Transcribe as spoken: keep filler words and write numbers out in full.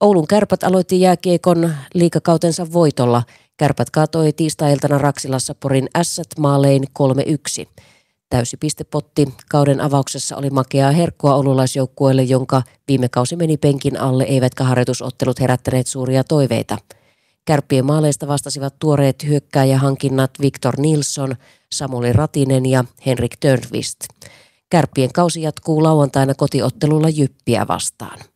Oulun Kärpät aloitti jääkiekon liigakautensa voitolla. Kärpät kaatoi tiistai-iltana Raksilassa Porin Ässät maalein kolme yksi. Täysi pistepotti kauden avauksessa oli makeaa herkkua oululaisjoukkueelle, jonka viime kausi meni penkin alle, eivätkä harjoitusottelut herättäneet suuria toiveita. Kärppien maaleista vastasivat tuoreet hyökkääjähankinnat Victor Nilsson, Samuli Ratinen ja Henrik Törnqvist. Kärppien kausi jatkuu lauantaina kotiottelulla Jyppiä vastaan.